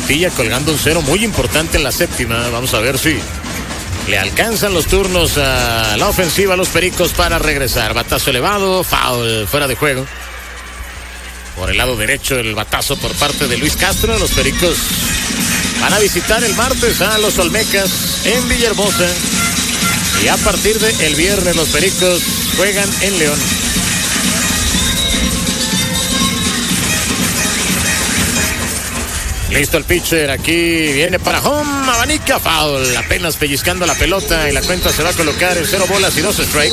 Mantilla colgando un cero muy importante en la séptima. Vamos a ver si le alcanzan los turnos a la ofensiva a los Pericos para regresar. Batazo elevado, foul, fuera de juego. Por el lado derecho el batazo por parte de Luis Castro. Los Pericos van a visitar el martes a los Olmecas en Villahermosa. Y a partir del viernes los Pericos juegan en León. Listo el pitcher, aquí viene para home, abanica, foul, apenas pellizcando la pelota y la cuenta se va a colocar en 0 bolas y 2 strikes.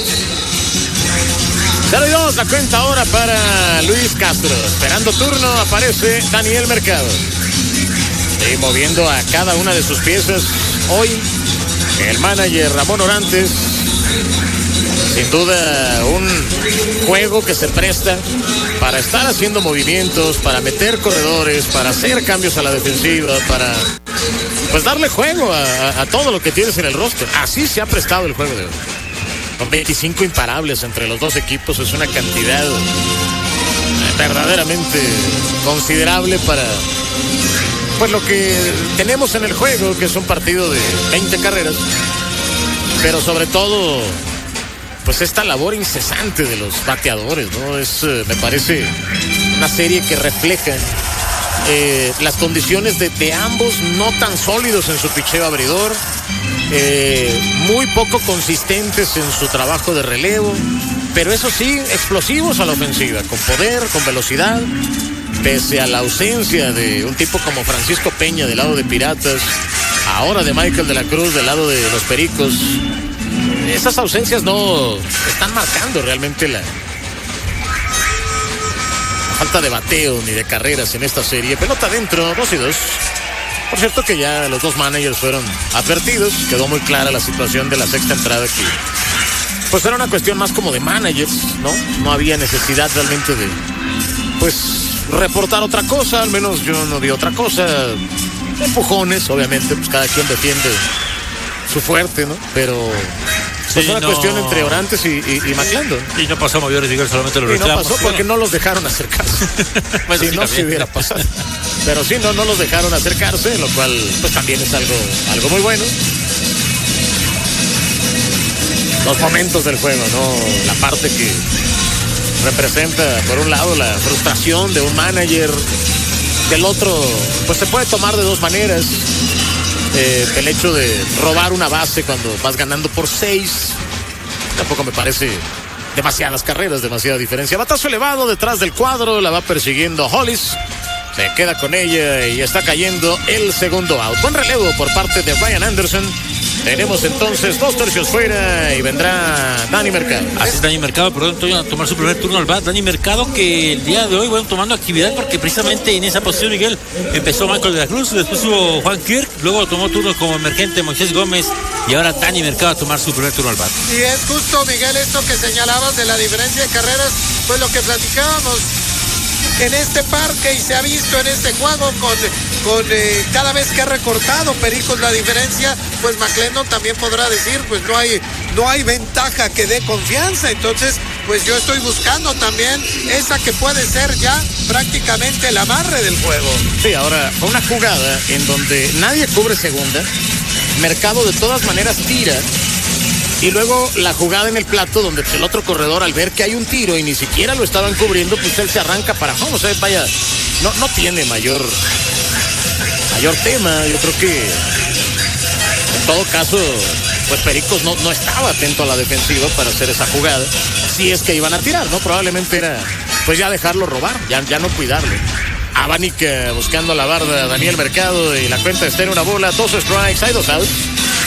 0-2 la cuenta ahora para Luis Castro. Esperando turno aparece Daniel Mercado. Y moviendo a cada una de sus piezas hoy el manager Ramón Orantes. Sin duda un juego que se presta para estar haciendo movimientos, para meter corredores, para hacer cambios a la defensiva, para pues darle juego a todo lo que tienes en el roster. Así se ha prestado el juego de hoy. Con 25 imparables entre los dos equipos, es una cantidad verdaderamente considerable para pues lo que tenemos en el juego, que es un partido de 20 carreras, pero sobre todo pues esta labor incesante de los bateadores, ¿no? Es, me parece, una serie que refleja las condiciones de ambos, no tan sólidos en su picheo abridor, muy poco consistentes en su trabajo de relevo, pero eso sí, explosivos a la ofensiva, con poder, con velocidad, pese a la ausencia de un tipo como Francisco Peña del lado de Piratas, ahora de Michael de la Cruz del lado de los Pericos. Esas ausencias no están marcando realmente la falta de bateo ni de carreras en esta serie. Pelota adentro, 2-2. Por cierto que ya los dos managers fueron advertidos. Quedó muy clara la situación de la sexta entrada aquí. Pues era una cuestión más como de managers, ¿no? No había necesidad realmente de, pues, reportar otra cosa. Al menos yo no vi otra cosa. Empujones, obviamente, pues cada quien defiende su fuerte, ¿no? Pero pues sí, una cuestión entre Orantes y McClendon. Y no pasó a mayores, digo, solamente los reclamos. Y no pasó porque no los dejaron acercarse. Pues si no se hubiera pasado. Pero sí, no los dejaron acercarse, lo cual pues también es algo muy bueno. Los momentos del juego, ¿no? La parte que representa, por un lado, la frustración de un manager. Del otro, pues se puede tomar de dos maneras. El hecho de robar una base cuando vas ganando por 6 tampoco me parece demasiadas carreras, demasiada diferencia. Batazo elevado detrás del cuadro, la va persiguiendo Hollis, se queda con ella y está cayendo el segundo out. Buen relevo por parte de Brian Anderson. Tenemos entonces 2 tercios fuera y vendrá Dani Mercado. Así es, Dani Mercado, perdón, a tomar su primer turno al bat. Dani Mercado, que el día de hoy van tomando actividad porque precisamente en esa posición, Miguel, empezó Michael de la Cruz, después hubo Juan Kirk, luego tomó turno como emergente Moisés Gómez y ahora Dani Mercado a tomar su primer turno al bat. Y es justo, Miguel, esto que señalabas de la diferencia de carreras, pues lo que platicábamos en este parque y se ha visto en este juego con cada vez que ha recortado Pericos la diferencia, pues McClendon también podrá decir, pues no hay ventaja que dé confianza. Entonces, pues yo estoy buscando también esa que puede ser ya prácticamente el amarre del juego. Sí, ahora fue una jugada en donde nadie cubre segunda, Mercado de todas maneras tira. Y luego la jugada en el plato donde el otro corredor, al ver que hay un tiro y ni siquiera lo estaban cubriendo, pues él se arranca para home. O sea, vaya, no tiene mayor tema. Yo creo que en todo caso, pues Pericos no estaba atento a la defensiva para hacer esa jugada. Si es que iban a tirar, ¿no? Probablemente era pues ya dejarlo robar, ya no cuidarlo. Abanica buscando la barda Daniel Mercado y la cuenta está en 1 bola, 2 strikes, hay 2 outs.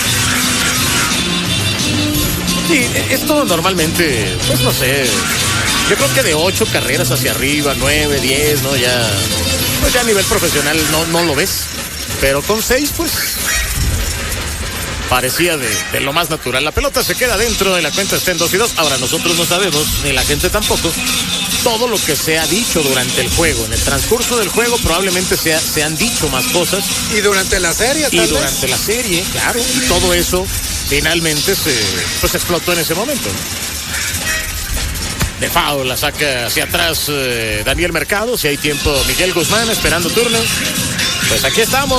Sí, esto normalmente, pues no sé, yo creo que de 8 carreras hacia arriba, 9, 10, ¿no? Pues ya a nivel profesional no lo ves. Pero con 6, pues, parecía de lo más natural. La pelota se queda dentro y la cuenta está en 2-2. Ahora, nosotros no sabemos, ni la gente tampoco, todo lo que se ha dicho durante el juego. En el transcurso del juego probablemente se han dicho más cosas. Y durante la serie, tal vez. Durante la serie, claro. Y todo eso finalmente se explotó en ese momento. De foul la saca hacia atrás Daniel Mercado. Si hay tiempo, Miguel Guzmán esperando turno. Pues aquí estamos.